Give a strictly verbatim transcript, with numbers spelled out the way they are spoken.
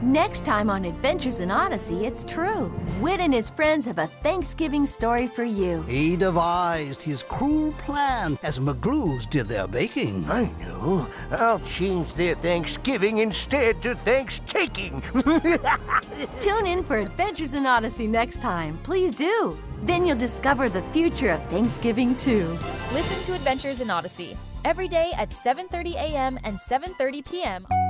Next time on Adventures in Odyssey, it's true. Whit and his friends have a Thanksgiving story for you. He devised his cruel plan as McGlues did their baking. I know. I'll change their Thanksgiving instead to thanks-taking. Tune in for Adventures in Odyssey next time. Please do. Then you'll discover the future of Thanksgiving, too. Listen to Adventures in Odyssey every day at seven thirty a m and seven thirty p m